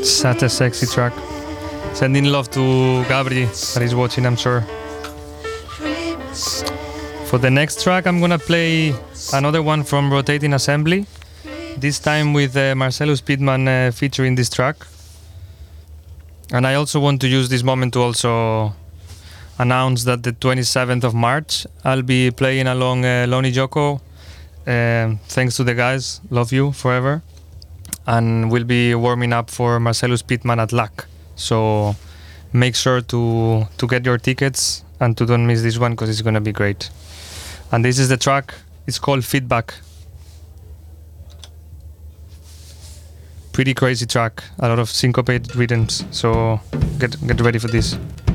Such a sexy track. Sending love to Gabri that is watching, I'm sure. For the next track, I'm gonna play another one from Rotating Assembly. This time with Marcelo Speedman featuring this track. And I also want to use this moment to also announce that the 27th of March, I'll be playing along Lonely Joko. Thanks to the guys, love you forever. And we'll be warming up for Marcelo Speedman at LAC. So make sure to get your tickets and to don't miss this one because it's going to be great. And this is the track. It's called Feedback. Pretty crazy track. A lot of syncopated rhythms. So get ready for this.